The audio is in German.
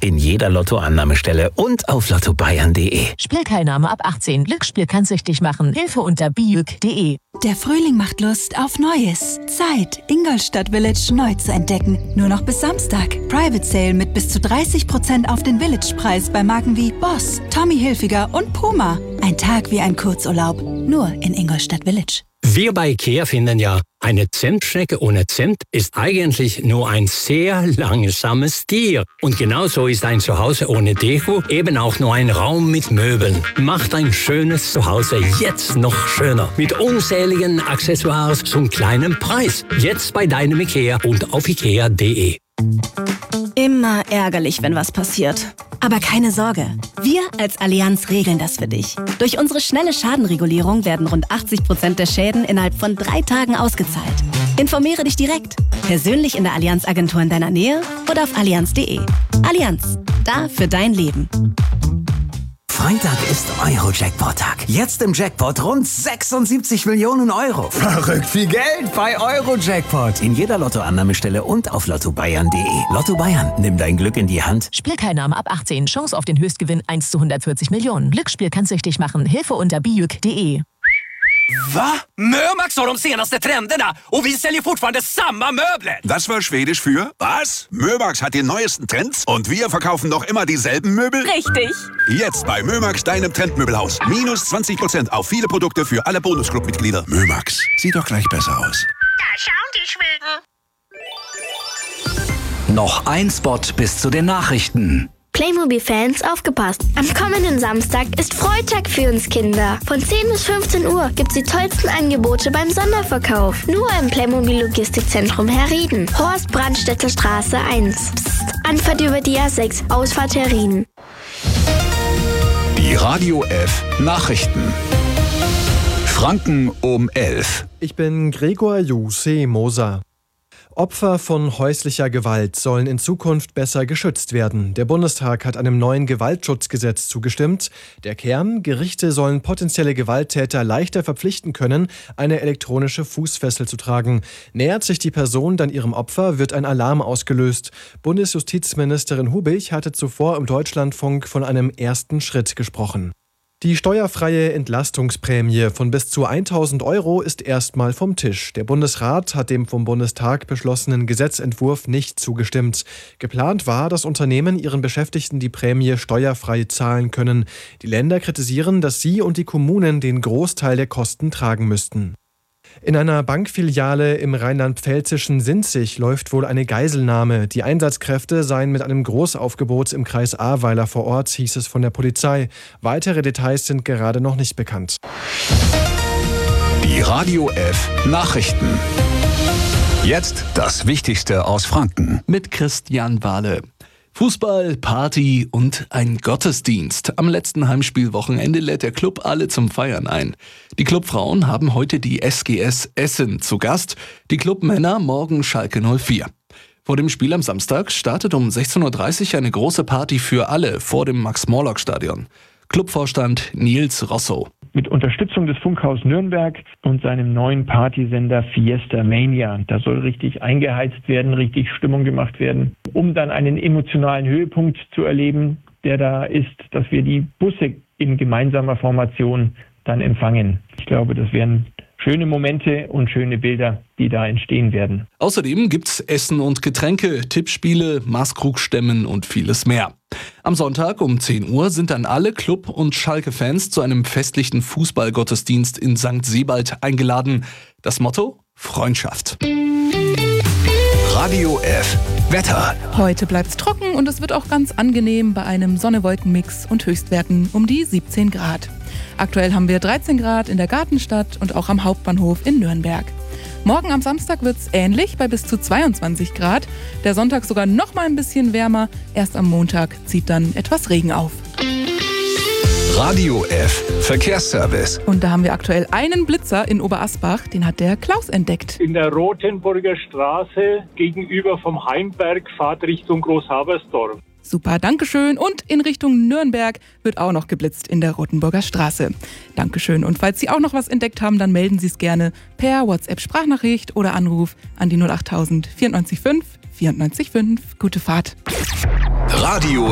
In jeder Lottoannahmestelle und auf lottobayern.de. Spielteilnahme ab 18. Glücksspiel kann süchtig machen. Hilfe unter biuk.de. Der Frühling macht Lust auf Neues. Zeit, Ingolstadt Village neu zu entdecken. Nur noch bis Samstag. Private Sale mit bis zu 30% auf den Village-Preis bei Marken wie Boss, Tommy Hilfiger und Puma. Ein Tag wie ein Kurzurlaub. Nur in Ingolstadt Village. Wir bei IKEA finden ja, eine Zentschnecke ohne Zimt ist eigentlich nur ein sehr langsames Tier. Und genauso ist ein Zuhause ohne Deko eben auch nur ein Raum mit Möbeln. Macht ein schönes Zuhause jetzt noch schöner. Mit unzähligen Accessoires zum kleinen Preis. Jetzt bei deinem IKEA und auf ikea.de. Immer ärgerlich, wenn was passiert. Aber keine Sorge, wir als Allianz regeln das für dich. Durch unsere schnelle Schadenregulierung werden rund 80% der Schäden innerhalb von 3 Tagen ausgezahlt. Informiere dich direkt, persönlich in der Allianz-Agentur in deiner Nähe oder auf allianz.de. Allianz, da für dein Leben. Freitag ist Euro-Jackpot-Tag. Jetzt im Jackpot rund 76 Millionen Euro. Verrückt viel Geld bei Euro-Jackpot. In jeder Lottoannahmestelle und auf lottobayern.de. Lotto Bayern, nimm dein Glück in die Hand. Spielteilnahme ab 18. Chance auf den Höchstgewinn 1 zu 140 Millionen. Glücksspiel kann süchtig machen. Hilfe unter biuk.de. Va? Mömax har de senaste trenderna och vi säljer fortfarande samma möbler. Das war Schwedisch für was? Mömax hat die neuesten Trends und wir verkaufen noch immer dieselben Möbel? Richtig. Jetzt bei Mömax, deinem Trendmöbelhaus. Minus 20% auf viele Produkte für alle Bonusclub-Mitglieder. Mömax, sieht doch gleich besser aus. Da schauen die Schweden. Noch ein Spot bis zu den Nachrichten. Playmobil-Fans, aufgepasst! Am kommenden Samstag ist Freitag für uns Kinder. Von 10 bis 15 Uhr gibt's die tollsten Angebote beim Sonderverkauf. Nur im Playmobil-Logistikzentrum Herrieden. Horst Brandstätter Straße 1. Psst. Anfahrt über die A6, Ausfahrt Herrieden. Die Radio F Nachrichten. Franken um 11. Ich bin Gregor Juse Moser. Opfer von häuslicher Gewalt sollen in Zukunft besser geschützt werden. Der Bundestag hat einem neuen Gewaltschutzgesetz zugestimmt. Der Kern: Gerichte sollen potenzielle Gewalttäter leichter verpflichten können, eine elektronische Fußfessel zu tragen. Nähert sich die Person dann ihrem Opfer, wird ein Alarm ausgelöst. Bundesjustizministerin Hubich hatte zuvor im Deutschlandfunk von einem ersten Schritt gesprochen. Die steuerfreie Entlastungsprämie von bis zu 1.000 Euro ist erstmal vom Tisch. Der Bundesrat hat dem vom Bundestag beschlossenen Gesetzentwurf nicht zugestimmt. Geplant war, dass Unternehmen ihren Beschäftigten die Prämie steuerfrei zahlen können. Die Länder kritisieren, dass sie und die Kommunen den Großteil der Kosten tragen müssten. In einer Bankfiliale im rheinland-pfälzischen Sinzig läuft wohl eine Geiselnahme. Die Einsatzkräfte seien mit einem Großaufgebot im Kreis Ahrweiler vor Ort, hieß es von der Polizei. Weitere Details sind gerade noch nicht bekannt. Die Radio F Nachrichten. Jetzt das Wichtigste aus Franken. Mit Christian Wahle. Fußball, Party und ein Gottesdienst. Am letzten Heimspielwochenende lädt der Club alle zum Feiern ein. Die Clubfrauen haben heute die SGS Essen zu Gast, die Clubmänner morgen Schalke 04. Vor dem Spiel am Samstag startet um 16.30 Uhr eine große Party für alle vor dem Max-Morlock-Stadion. Clubvorstand Nils Rosso. Mit Unterstützung des Funkhaus Nürnberg und seinem neuen Partysender Fiesta Mania. Da soll richtig eingeheizt werden, richtig Stimmung gemacht werden, um dann einen emotionalen Höhepunkt zu erleben, der da ist, dass wir die Busse in gemeinsamer Formation dann empfangen. Ich glaube, das wären schöne Momente und schöne Bilder, die da entstehen werden. Außerdem gibt's Essen und Getränke, Tippspiele, Maßkrugstemmen und vieles mehr. Am Sonntag um 10 Uhr sind dann alle Club- und Schalke-Fans zu einem festlichen Fußballgottesdienst in St. Sebald eingeladen. Das Motto: Freundschaft. Radio F Wetter. Heute bleibt's trocken und es wird auch ganz angenehm bei einem Sonne-Wolken-Mix und Höchstwerten um die 17 Grad. Aktuell haben wir 13 Grad in der Gartenstadt und auch am Hauptbahnhof in Nürnberg. Morgen am Samstag wird's ähnlich bei bis zu 22 Grad. Der Sonntag sogar noch mal ein bisschen wärmer. Erst am Montag zieht dann etwas Regen auf. Radio F Verkehrsservice. Und da haben wir aktuell einen Blitzer in Oberasbach, den hat der Klaus entdeckt. In der Rothenburger Straße gegenüber vom Heimberg, Fahrt Richtung Großhabersdorf. Super, Dankeschön. Und in Richtung Nürnberg wird auch noch geblitzt in der Rothenburger Straße. Dankeschön. Und falls Sie auch noch was entdeckt haben, dann melden Sie es gerne per WhatsApp-Sprachnachricht oder Anruf an die 08000 94 5 94 5. Gute Fahrt. Radio